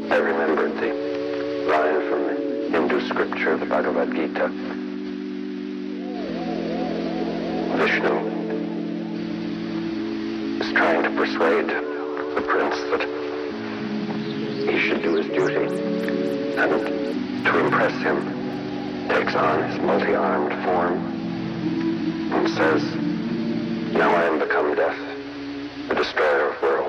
I remembered the line from the Hindu scripture, the Bhagavad Gita. Vishnu is trying to persuade the prince that he should do his duty, and to impress him, takes on his multi-armed form and says, "Now I am become death, the destroyer of worlds.